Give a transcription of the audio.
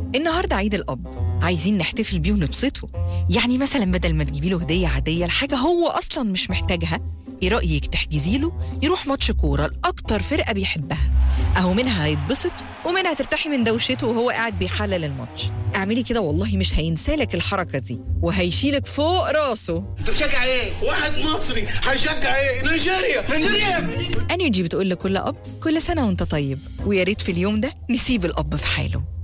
النهاردة عيد الأب، عايزين نحتفل بيه ونبسطه. يعني مثلا بدل ما تجيبي له هدية عادية لحاجة هو أصلا مش محتاجها، ايه رأيك تحجزي له يروح ماتش كورة لأكتر فرقة بيحبها؟ أهو منها هيتبسط ومنها ترتاحي من دوشته وهو قاعد بيحلل الماتش. اعملي كده والله مش هينسالك الحركة دي وهيشيلك فوق راسه. انت بتشجع ايه؟ واحد مصري هيشجع ايه؟ نيجيريا. انرجي بتقول لكل أب كل سنة وانت طيب، ويا ريت في اليوم ده نسيب الأب في حاله.